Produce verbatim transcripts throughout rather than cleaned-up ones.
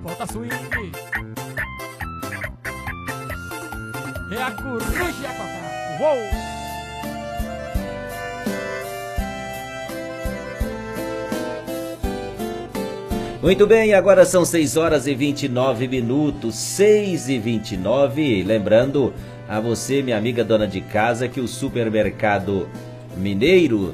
Volta swing. É a coruja, papai. Uou! Muito bem, agora são seis horas e vinte e nove minutos, seis e vinte e nove. Lembrando a você, minha amiga dona de casa, que o Supermercado Mineiro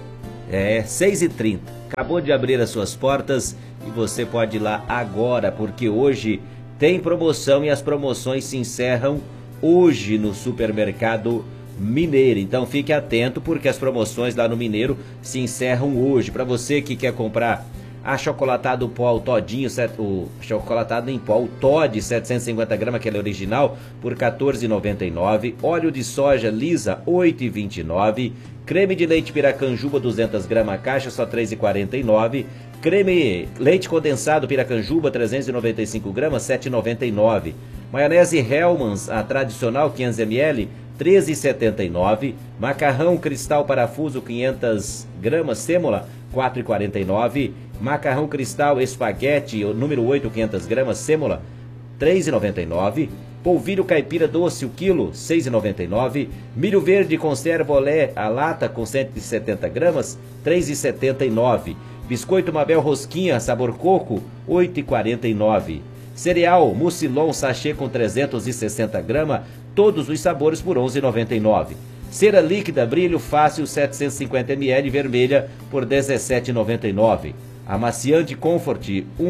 é seis e trinta. Acabou de abrir as suas portas e você pode ir lá agora, porque hoje tem promoção e as promoções se encerram hoje no Supermercado Mineiro. Então fique atento, porque as promoções lá no Mineiro se encerram hoje. Para você que quer comprar achocolatado pó, o todinho, o chocolatado em pó, o Toddy, setecentos e cinquenta gramas, aquele original, por quatorze reais e noventa e nove centavos. Óleo de soja lisa, oito reais e vinte e nove centavos. Creme de leite Piracanjuba, duzentas gramas a caixa, só três reais e quarenta e nove centavos. Creme leite condensado Piracanjuba, trezentos e noventa e cinco gramas, sete reais e noventa e nove centavos. Maionese Hellmann's, a tradicional, quinhentos mililitros, treze reais e setenta e nove centavos. Macarrão Cristal Parafuso, quinhentas gramas, sêmola, quatro reais e quarenta e nove centavos. Macarrão Cristal Espaguete, número oito, quinhentas gramas, sêmola, três reais e noventa e nove centavos. Polvilho Caipira Doce, o quilo, seis reais e noventa e nove centavos. Milho Verde Conserva Olé, a lata, com cento e setenta gramas, três reais e setenta e nove centavos. Biscoito Mabel Rosquinha, sabor coco, oito reais e quarenta e nove centavos. Cereal Mucilon Sachê com trezentas e sessenta gramas, todos os sabores por onze reais e noventa e nove centavos. Cera líquida Brilho Fácil setecentos e cinquenta mililitros, vermelha, por dezessete reais e noventa e nove centavos. Amaciante Comfort,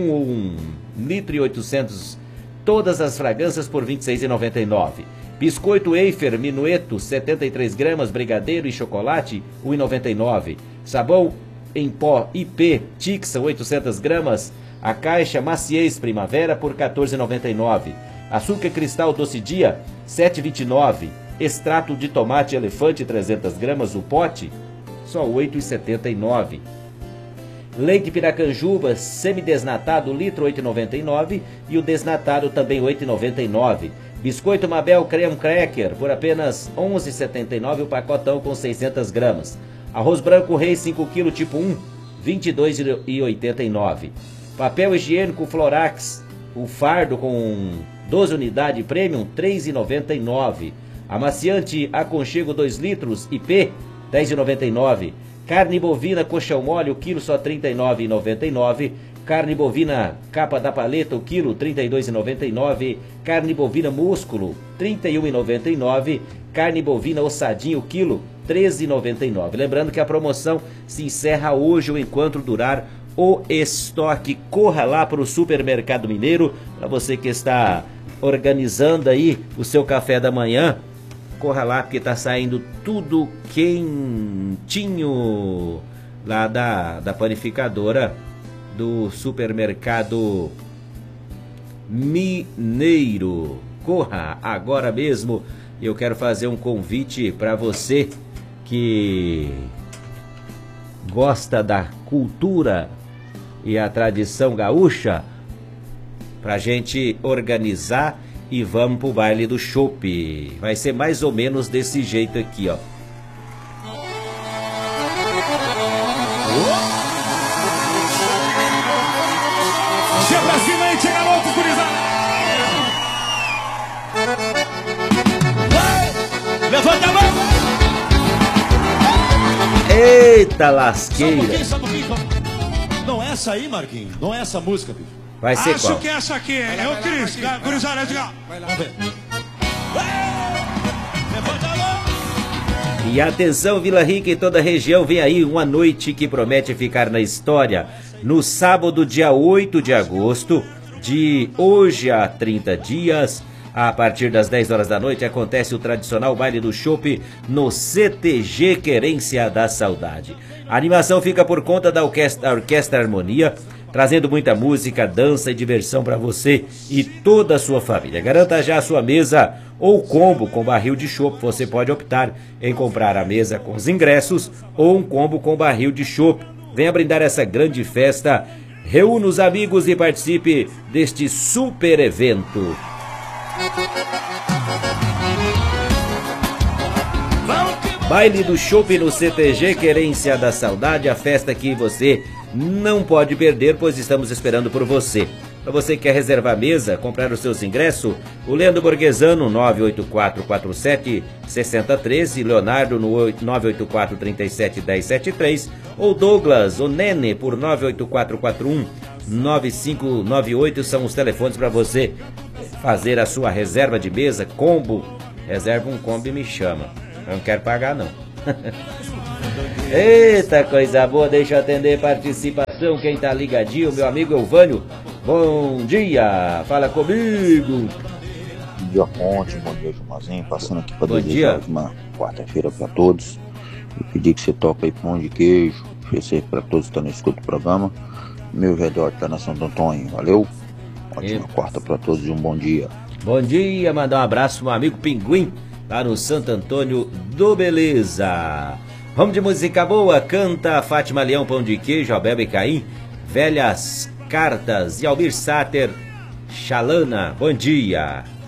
um litro e oitocentos, todas as fragrâncias por vinte e seis reais e noventa e nove centavos. Biscoito Eifer Minueto, setenta e três gramas, brigadeiro e chocolate, um real e noventa e nove centavos. Sabão em pó I P Tixa, oitocentas gramas, a caixa Maciez Primavera por quatorze reais e noventa e nove centavos. Açúcar Cristal Doce Dia, sete reais e vinte e nove centavos. Extrato de tomate Elefante, trezentas gramas, o pote, só oito reais e setenta e nove centavos. Leite Piracanjuba semidesnatado, litro, oito reais e noventa e nove centavos. E o desnatado também oito reais e noventa e nove centavos. Biscoito Mabel Creme Cracker por apenas onze reais e setenta e nove centavos, o pacotão com seiscentas gramas. Arroz branco Reis cinco quilos tipo um, vinte e dois reais e oitenta e nove centavos. Papel higiênico Florax, o fardo com doze unidades premium, três reais e noventa e nove centavos. Amaciante Aconchego dois litros, I P, dez reais e noventa e nove centavos. Carne bovina coxão mole, o quilo só trinta e nove reais e noventa e nove centavos. Carne bovina capa da paleta, o quilo trinta e dois reais e noventa e nove centavos. Carne bovina músculo, trinta e um reais e noventa e nove centavos. Carne bovina ossadinho, o quilo, treze reais e noventa e nove centavos. Lembrando que a promoção se encerra hoje ou enquanto durar o estoque. Corra lá para o Supermercado Mineiro, para você que está organizando aí o seu café da manhã. Corra lá, porque tá saindo tudo quentinho lá da, da panificadora do Supermercado Mineiro. Corra agora mesmo. Eu quero fazer um convite para você que gosta da cultura e a tradição gaúcha, pra gente organizar e vamos pro baile do chopp. Vai ser mais ou menos desse jeito aqui, ó. Chega pra cima aí, chega louco, gurizada! Levanta a mão! Eita lasqueira! Só um pouquinho, só um pouquinho. Não é essa aí, Marquinhos? Não é essa música, bicho? Vai ser Acho qual? que é essa aqui, é o Cris, gurizada, é legal. Vamos ver. Levanta a mão! E atenção, Vila Rica e toda a região, vem aí uma noite que promete ficar na história. No sábado, dia oito de agosto, de hoje a trinta dias, a partir das dez horas da noite, acontece o tradicional baile do chopp no C T G Querência da Saudade. A animação fica por conta da Orquestra, Orquestra Harmonia, trazendo muita música, dança e diversão para você e toda a sua família. Garanta já a sua mesa ou combo com barril de chopp. Você pode optar em comprar a mesa com os ingressos ou um combo com barril de chopp. Venha brindar essa grande festa, reúna os amigos e participe deste super evento. Baile do chopp no C T G Querência da Saudade, a festa que você não pode perder, pois estamos esperando por você. Para você que quer reservar a mesa, comprar os seus ingressos, o Leandro Borghesano, nove oito quatro quatro sete seis zero um três, Leonardo no nove oito quatro três sete um zero sete três, ou Douglas, o Nene, por nove oito quatro quatro um nove cinco nove oito, são os telefones para você fazer a sua reserva de mesa, combo. Reserva um combo e me chama. Eu não quero pagar, não. Eita, coisa boa, deixa eu atender participação. Quem tá ligadinho, meu amigo Elvânio. Bom dia, fala comigo. Bom dia, Ponte, bom dia, Gilmazinho. Passando aqui para desejar uma quarta-feira para todos. E pedir que você toque aí pão de queijo. Oferecer para todos que estão no escuto do programa. Meu velhote tá na Santo Antônio, valeu? Ótima e... quarta para todos e um bom dia. Bom dia, mandar um abraço pro meu amigo Pinguim, lá no Santo Antônio do Beleza. Vamos de música boa, canta Fátima Leão, Pão de Queijo, Abel e Caim, Velhas Cartas e Albir Sáter, Xalana, bom dia.